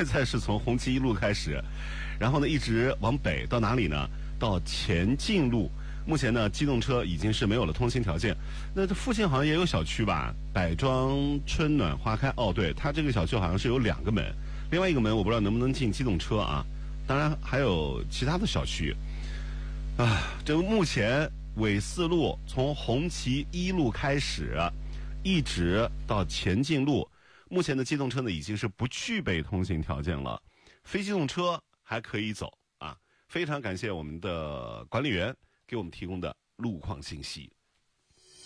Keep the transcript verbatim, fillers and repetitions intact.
现在是从红旗一路开始，然后呢一直往北到哪里呢？到前进路。目前呢，机动车已经是没有了通行条件。那这附近好像也有小区吧？百庄春暖花开。哦，对，它这个小区好像是有两个门，另外一个门我不知道能不能进机动车啊。当然还有其他的小区。啊，这目前纬四路从红旗一路开始，一直到前进路，目前的机动车呢已经是不具备通行条件了，非机动车还可以走啊。非常感谢我们的管理员给我们提供的路况信息。